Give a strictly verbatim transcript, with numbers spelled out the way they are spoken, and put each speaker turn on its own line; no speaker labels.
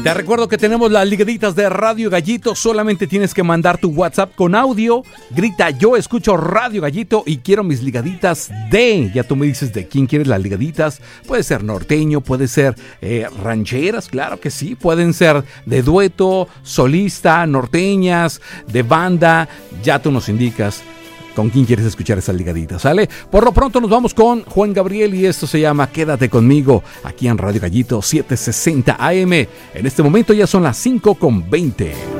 Te recuerdo que tenemos las ligaditas de Radio Gallito. Solamente tienes que mandar tu WhatsApp con audio. Grita: yo escucho Radio Gallito y quiero mis ligaditas de... Ya tú me dices de quién quieres las ligaditas. Puede ser norteño, puede ser eh, rancheras, claro que sí. Pueden ser de dueto, solista, norteñas, de banda. Ya tú nos indicas con quién quieres escuchar esas ligaditas, ¿sale? Por lo pronto nos vamos con Juan Gabriel y esto se llama Quédate Conmigo, aquí en Radio Gallito setecientos sesenta A M. En este momento ya son las cinco con veinte.